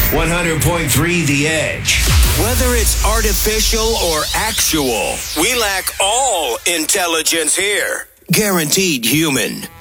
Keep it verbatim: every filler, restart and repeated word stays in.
one hundred point three The Edge. Whether it's artificial or actual, we lack all intelligence here. Guaranteed human.